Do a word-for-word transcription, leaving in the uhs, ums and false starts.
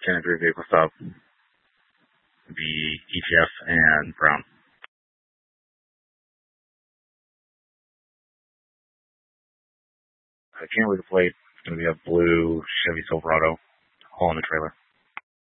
ten and three vehicle stop. The E T F and Brown. I can't read the plate. It's going to be a blue Chevy Silverado, all in the trailer.